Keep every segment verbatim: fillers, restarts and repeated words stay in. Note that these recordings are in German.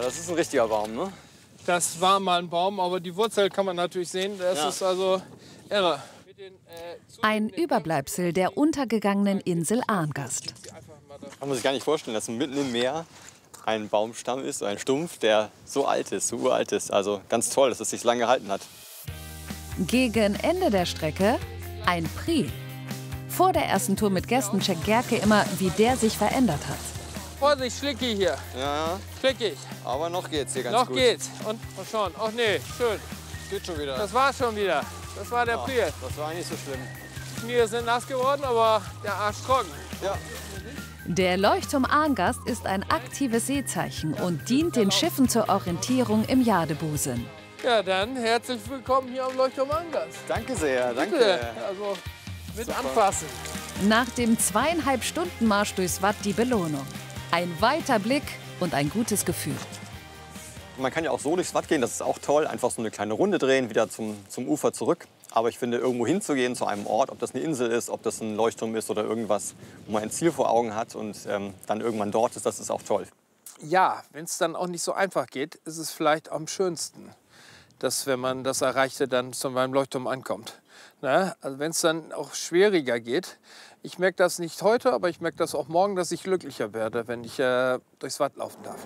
das ist ein richtiger Baum, ne? Das war mal ein Baum, aber die Wurzel kann man natürlich sehen. Das ja. ist also irre. Ein Überbleibsel der untergegangenen Insel Arngast. Man muss sich gar nicht vorstellen, dass mitten im Meer ein Baumstamm ist, ein Stumpf, der so alt ist, so uralt ist. Also ganz toll, dass es sich so lange gehalten hat. Gegen Ende der Strecke ein Prix. Vor der ersten Tour mit Gästen checkt Gerke immer, wie der sich verändert hat. Vorsicht, schlickig hier. Ja, schlickig. Aber noch geht's hier ganz noch gut. Noch geht's. Und mal schauen. Ach nee, schön. Geht schon wieder. Das war schon wieder. Das war der ja, Prix. Das war nicht so schlimm. Die Knie sind nass geworden, aber der Arsch trocken. Ja. Der Leuchtturm Arngast ist ein aktives Seezeichen und dient den Schiffen zur Orientierung im Jadebusen. Ja, dann herzlich willkommen hier am Leuchtturm Arngast. Danke sehr, danke. Bitte. Also mit Super. Anfassen. Nach dem zweieinhalb Stunden Marsch durchs Watt die Belohnung. Ein weiter Blick und ein gutes Gefühl. Man kann ja auch so durchs Watt gehen, das ist auch toll. Einfach so eine kleine Runde drehen, wieder zum, zum Ufer zurück. Aber ich finde, irgendwo hinzugehen zu einem Ort, ob das eine Insel ist, ob das ein Leuchtturm ist oder irgendwas, wo man ein Ziel vor Augen hat und ähm, dann irgendwann dort ist, das ist auch toll. Ja, wenn es dann auch nicht so einfach geht, ist es vielleicht am schönsten, dass, wenn man das Erreichte dann zu meinem Leuchtturm ankommt. Na, also wenn es dann auch schwieriger geht, ich merke das nicht heute, aber ich merke das auch morgen, dass ich glücklicher werde, wenn ich äh, durchs Watt laufen darf.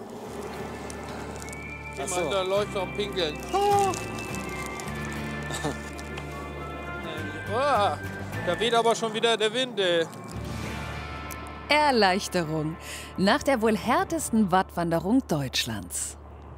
Geh mal in der Leuchtturm pinkeln. Oh. Oh, da weht aber schon wieder der Wind. Ey. Erleichterung nach der wohl härtesten Wattwanderung Deutschlands.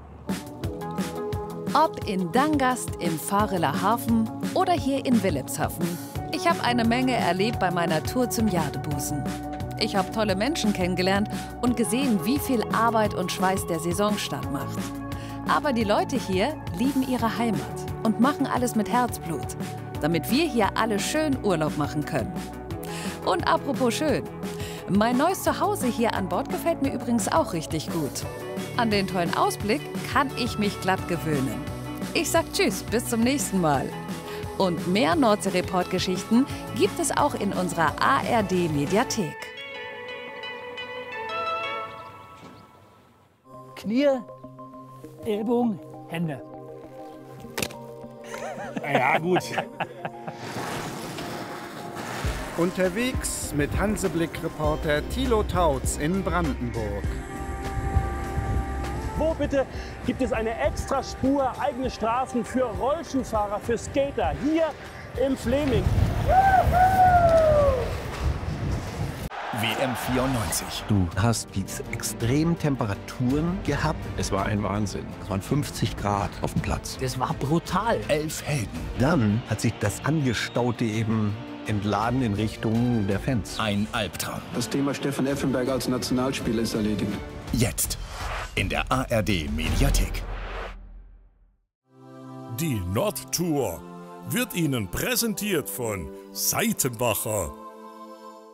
Ob in Dangast, im Vareler Hafen oder hier in Wilhelmshaven. Ich habe eine Menge erlebt bei meiner Tour zum Jadebusen. Ich habe tolle Menschen kennengelernt und gesehen, wie viel Arbeit und Schweiß der Saisonstart macht. Aber die Leute hier lieben ihre Heimat und machen alles mit Herzblut, damit wir hier alle schön Urlaub machen können. Und apropos schön, mein neues Zuhause hier an Bord gefällt mir übrigens auch richtig gut. An den tollen Ausblick kann ich mich glatt gewöhnen. Ich sag Tschüss, bis zum nächsten Mal. Und mehr Nordsee-Report-Geschichten gibt es auch in unserer A R D-Mediathek. Knie, Ellbogen, Hände. Ja, gut. Unterwegs mit Hanseblick-Reporter Thilo Tautz in Brandenburg. Wo bitte gibt es eine Extraspur, eigene Straßen für Rollschuhfahrer, für Skater, hier im Fleming. W M vierundneunzig. Du hast diese extremen Temperaturen gehabt. Es war ein Wahnsinn. Es waren fünfzig Grad auf dem Platz. Das war brutal. Elf Helden. Dann hat sich das Angestaute eben entladen in Richtung der Fans. Ein Albtraum. Das Thema Stefan Effenberg als Nationalspieler ist erledigt. Jetzt in der A R D-Mediathek. Die Nordtour wird Ihnen präsentiert von Seitenbacher.